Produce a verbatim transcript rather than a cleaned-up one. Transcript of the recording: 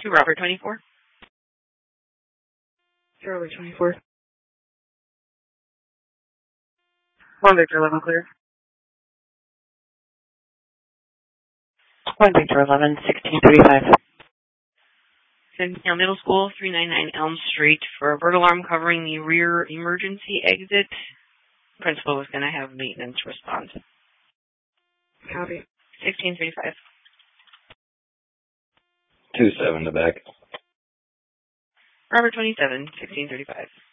To Robert twenty-four. Charlie twenty-four. One Victor eleven clear. One Victor eleven, sixteen thirty-five. Centennial Middle School, three ninety-nine Elm Street, for a bird alarm covering the rear emergency exit. Principal was going to have maintenance respond. Copy. sixteen thirty-five. two seven to back. Robert twenty-seven, sixteen thirty-five.